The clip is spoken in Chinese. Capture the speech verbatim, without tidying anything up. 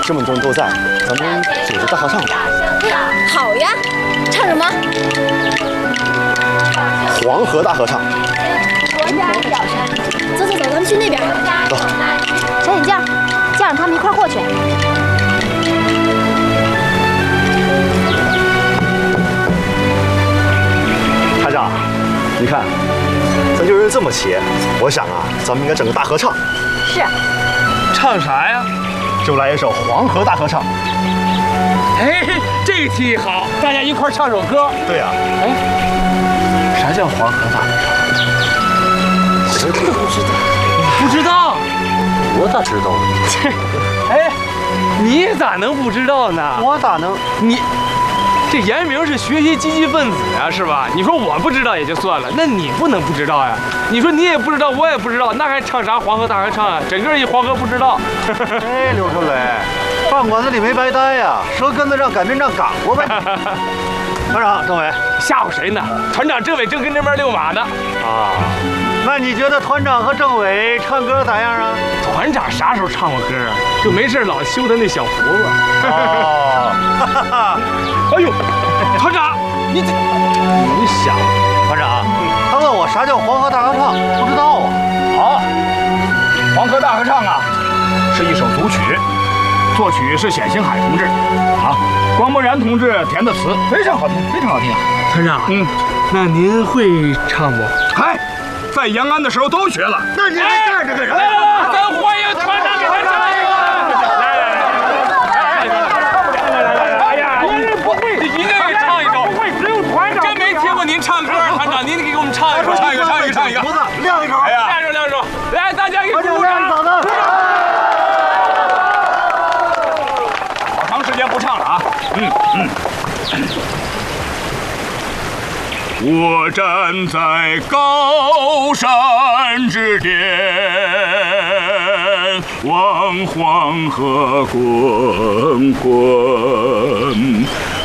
这么多人都在，咱们组织大合唱吧。 好呀，唱什么？ 黄河大合唱。 走走走，咱们去那边。 走。 小眼镜，叫上他们一块过去。 台长，你看，咱就是这么齐，我想啊，咱们应该整个大合唱。 是。 唱啥呀？ 就来一首《黄河大合唱》。 哎，这提议好，大家一块唱首歌。 对呀。 哎，啥叫黄河大合唱？ 这个不知道。 不知道？ 我咋知道呢？ 哎，你咋能不知道呢？ 我咋能？ 你这严明是学习积极分子呀，是吧？你说我不知道也就算了，那你不能不知道呀。你说你也不知道，我也不知道，那还唱啥黄河大合唱啊？整个一黄河不知道。 哎，刘春雷，饭馆子里没白待呀，舌根子让擀面杖擀过呗。团长，政委， 吓唬谁呢？团长、政委正跟这边遛马呢。 啊，那你觉得团长和政委唱歌咋样啊？ 团长啥时候唱过歌啊？就没事老修他那小胡子。 哦，哈哈， 哎呦，团长，你这你想， 团长，他问我啥叫黄河大合唱，不知道啊。 好，黄河大合唱啊，是一首组曲，作曲是冼星海同志，啊，关默然同志填的词，非常好听，非常好听啊。 团长，嗯，那您会唱不？ 嗨，在延安的时候都学了。 那你还站着干啥？ 来来来，咱欢迎团长给他唱一个。来来来来来来，哎呀，您不会，一定得唱一首。不会，只有团长。真没听过您唱歌，团长，您给我们唱一首，唱一个，唱一个，唱一个。 胡子亮一手， 哎呀，亮手亮手，来，大家给鼓掌。 嫂子。 好长时间不唱了啊。嗯嗯。我站在高山之巅，望黄河滚滚，